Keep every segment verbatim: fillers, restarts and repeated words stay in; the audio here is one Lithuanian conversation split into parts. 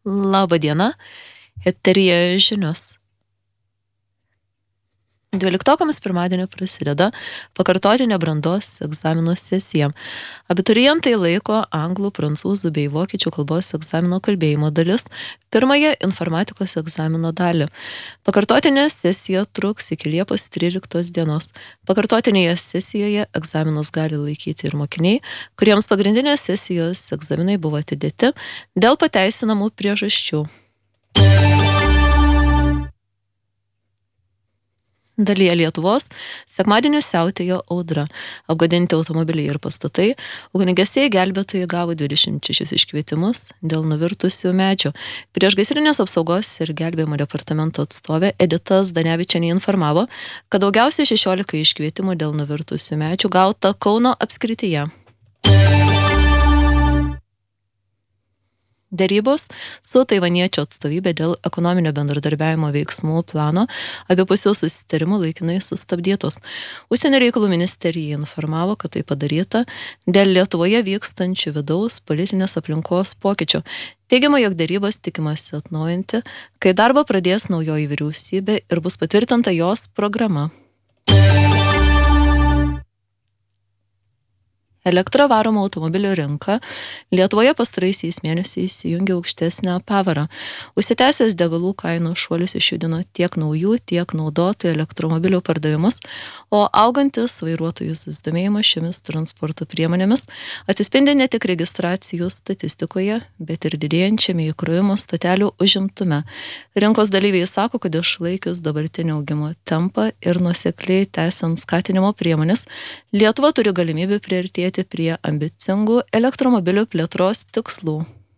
Labą dieną, eteryje žinios. Dvyliktokams pirmadienį prasideda pakartotinė brandos egzaminų sesija. Abiturientai laiko anglų, prancūzų bei vokiečių kalbos egzamino kalbėjimo dalis, pirmąją informatikos egzamino dalį. Pakartotinė sesija truks iki Liepos tryliktos dienos. Pakartotinėje sesijoje egzaminus gali laikyti ir mokiniai, kuriems pagrindinės sesijos egzaminai buvo atidėti dėl pateisinamų priežasčių. Dalyje Lietuvos sekmadienį siautėjo audra, apgadinti automobiliai ir pastatai, ugniagesiai gelbėtojai gavo dvidešimt šešis iškvietimus dėl nuvirtusių medžių. Priešgaisrinės apsaugos ir gelbėjimo departamento atstovė Edita Zdanevičienė informavo, kad daugiausiai šešiolika iškvietimų dėl nuvirtusių medžių gauta Kauno apskrityje. Derybos su taivaniečių atstovybė dėl ekonominio bendradarbiavimo veiksmų plano abipusių susitarimų laikinai sustabdytos. Užsienio reikalų ministerija informavo, kad tai padaryta dėl Lietuvoje vykstančių vidaus politinės aplinkos pokyčių. Teigiama, jog derybas tikimasi atnaujinti, kai darbą pradės naujoji vyriausybė ir bus patvirtinta jos programa. Elektra varomų automobilių rinka Lietuvoje pastaraisiais mėnesiais įjungė aukštesnę pavarą. Užsitęsęs degalų kainų šuolis išjudino tiek naujų, tiek naudotų elektromobilių pardavimus, o augantis vairuotojų susidomėjimas šiomis transporto priemonėmis atsispindi ne tik registracijų statistikoje, bet ir didėjančiame įkrovimo stotelių užimtume. Rinkos dalyviai sako, kad išlaikius dabartinį augimo tempą ir nuosekliai tęsiant skatinimo priemonės, Lietuva turi galimybę priartėti prie ambicingų elektromobilių plėtros tikslų.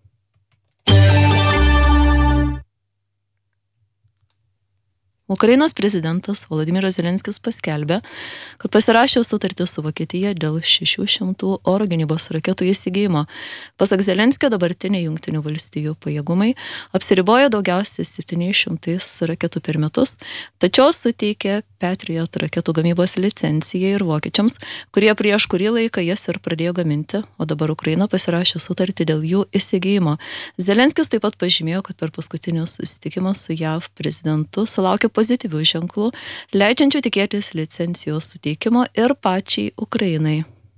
Ukrainos prezidentas Volodymyras Zelenskis paskelbė, kad pasirašė sutartį su Vokietija dėl šešių šimtų oro gynybos raketų įsigijimo. Pasak Zelenskio, dabartiniai Jungtinių valstijų pajėgumai apsiriboja daugiausiai septyniais šimtais raketų per metus, tačiau suteikė Patriot raketų gamybos licenciją ir vokiečiams, kurie prieš kurį laiką jas ir pradėjo gaminti, o dabar Ukraina pasirašė sutartį dėl jų įsigijimo. Zelenskis taip pat pažymėjo, kad per paskutinį susitikimą su J A V prezidentu sulaukė pozityvių ženklų, leidžiančių tikėtis licencijos suteikimo ir pačiai Ukrainai.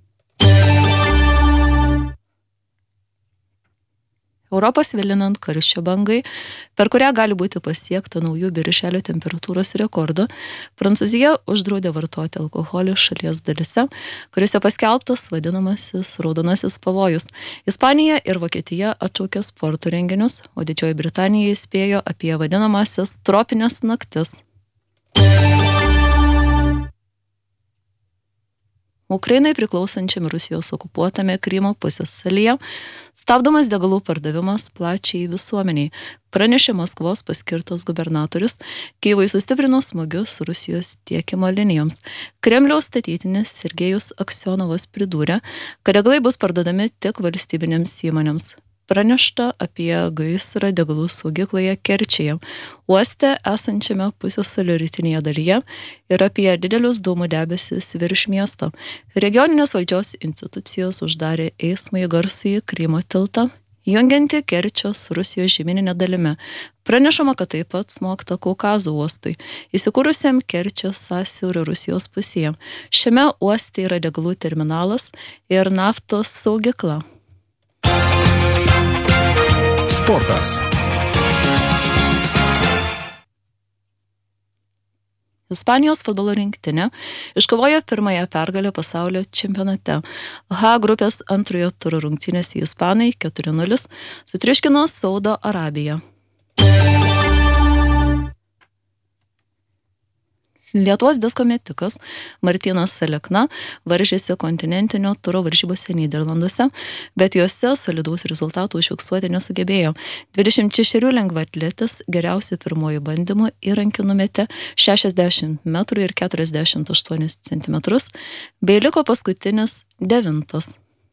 Europos vėlinant karščio bangai, per kurią gali būti pasiekta naujų birželio temperatūros rekordų, Prancūzija uždraudė vartoti alkoholį šalies dalyse, kuriuose paskelbtas vadinamasis raudonasis pavojus. Ispanija ir Vokietija atšaukė sporto renginius, o Didžioji Britanija įspėjo apie vadinamasis tropinės naktis. Ukrainai priklausančiame Rusijos okupuotame Krymo pusiasalyje stabdomas degalų pardavimas plačiai visuomeniai, pranešė Maskvos paskirtas gubernatorius, Kyjivui sustiprino smūgius Rusijos tiekimo linijoms. Kremliaus statytinis Sergejus Aksionovas pridūrė, kad degalai bus parduodami tik valstybinėms įmonėms. Pranešta apie gaisrą degalų saugykloje Kerčėje, uoste esančiame pusiasalio rytinėje dalyje ir apie didelius dūmų debesis virš miesto. Regioninės valdžios institucijos uždarė eismą į garsųjį Krymo tiltą, jungianti Kerčės Rusijos žemyninę dalimi. Pranešama, kad taip pat smogta Kaukazo uostui, įsikūrusiam Kerčės sąsiaurio Rusijos pusėje. Šiame uoste yra degalų terminalas ir naftos saugykla. Sportas. Ispanijos futbolo rinktinė iškovojo pirmąją pergalę pasaulio čempionate. H grupės antrojo turo rungtynėse ispanai keturi nulis sutriuškino Saudo Arabiją. Lietuvos disko metikas Martynas Alekna varžėsi kontinentinio turo varžybose Nyderlanduose, bet juose solidaus rezultatų užfiksuoti nesugebėjo. dvidešimt šešerių lengvaatletis geriausiu pirmojų bandymų įrankį numetė šešiasdešimt metrų ir keturiasdešimt aštuonis centimetrus, bei liko paskutinis devintas.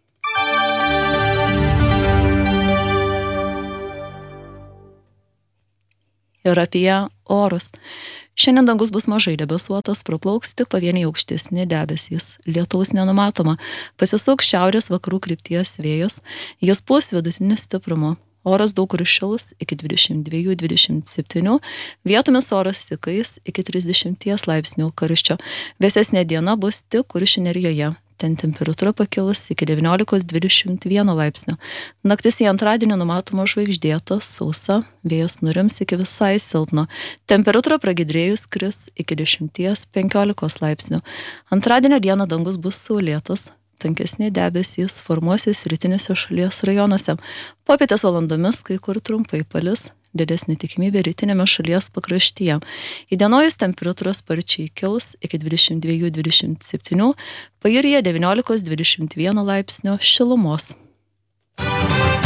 Ir apie orus. Šiandien dangus bus mažai debesuotas, praplauks tik pavieniai aukštesni debesys. Lietaus nenumatoma. Pasisuks šiaurės vakarų krypties vėjas, jis pūs vidutiniu stiprumu. Oras daug kur šils iki dvidešimt dviejų dvidešimt septynių, vietomis oras įkais iki trisdešimt laipsnių karščio. Vėsesnė diena bus tik Kuršių nerijoje. Ten temperatūra pakilus iki devyniolika dvidešimt vienas laipsnio. Naktis į antradienį numatoma žvaigždėta, sausa, vėjas nurims iki visai silpno. Temperatūra pragiedrėjus kris iki dešimties penkiolikos laipsnių. Antradienio dieną dangus bus saulėtas. Tankesni debesys formuosis rytiniuose šalies rajonuose. Popietės valandomis kai kur trumpai palis, didesnė tikimybė rytinėme šalies pakraštyje. Įdienojus temperatūros sparčiai kils iki dvidešimt dviejų dvidešimt septynių, pajūryje devyniolika dvidešimt vienas laipsnio šilumos.